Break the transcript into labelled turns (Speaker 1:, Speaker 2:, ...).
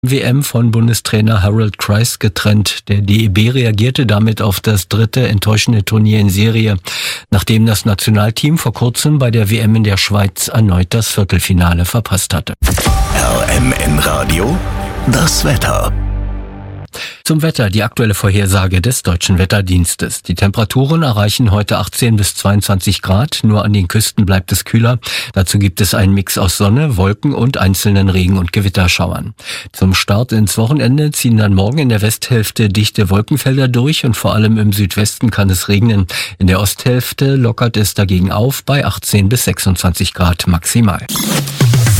Speaker 1: WM von Bundestrainer Harold Kreis getrennt. Der DEB reagierte damit auf das dritte enttäuschende Turnier in Serie, nachdem das Nationalteam vor kurzem bei der WM in der Schweiz erneut das Viertelfinale verpasst hatte.
Speaker 2: RMN Radio, das Wetter.
Speaker 1: Zum Wetter, die aktuelle Vorhersage des Deutschen Wetterdienstes. Die Temperaturen erreichen heute 18 bis 22 Grad, nur an den Küsten bleibt es kühler. Dazu gibt es einen Mix aus Sonne, Wolken und einzelnen Regen- und Gewitterschauern. Zum Start ins Wochenende ziehen dann morgen in der Westhälfte dichte Wolkenfelder durch und vor allem im Südwesten kann es regnen. In der Osthälfte lockert es dagegen auf bei 18 bis 26 Grad maximal.